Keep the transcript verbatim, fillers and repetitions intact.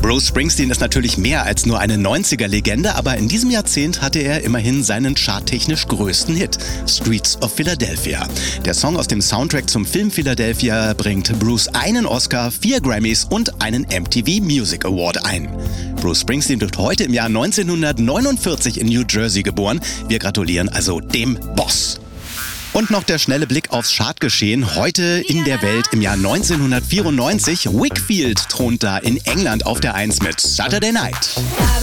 Bruce Springsteen ist natürlich mehr als nur eine neunziger-Legende, aber in diesem Jahrzehnt hatte er immerhin seinen charttechnisch größten Hit, Streets of Philadelphia. Der Song aus dem Soundtrack zum Film Philadelphia bringt Bruce einen Oscar, vier Grammys und einen M T V Music Award ein. Bruce Springsteen wird heute im Jahr neunzehnhundertneunundvierzig in New Jersey geboren. Wir gratulieren also dem Boss. Und noch der schnelle Blick aufs Chartgeschehen. Heute in der Welt im Jahr neunzehnhundertvierundneunzig. Wakefield thront da in England auf der Eins mit Saturday Night.